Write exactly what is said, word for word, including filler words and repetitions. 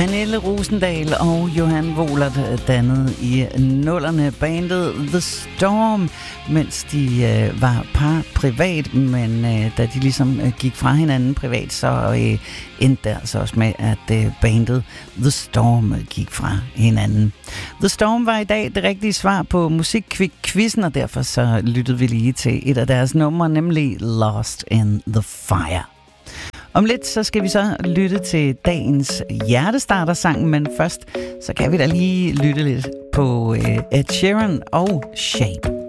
Pernille Rosendahl og Johan Wohlert dannede i nullerne bandet The Storm, mens de øh, var par privat, men øh, da de ligesom øh, gik fra hinanden privat, så øh, endte det altså også med, at øh, bandet The Storm gik fra hinanden. The Storm var i dag det rigtige svar på Musikkvik-quizzen, og derfor så lyttede vi lige til et af deres numre, nemlig Lost in the Fire. Om lidt, så skal vi så lytte til dagens hjertestarter-sang, men først, så kan vi da lige lytte lidt på uh, Ed Sheeran og Shape.